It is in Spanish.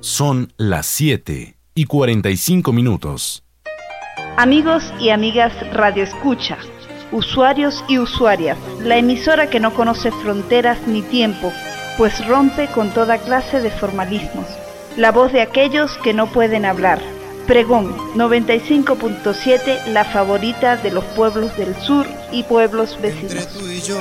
Son las 7:45. Amigos y amigas Radio Escucha, usuarios y usuarias, la emisora que no conoce fronteras ni tiempo, pues rompe con toda clase de formalismos. La voz de aquellos que no pueden hablar. Pregón 95.7, la favorita de los pueblos del sur y pueblos vecinos.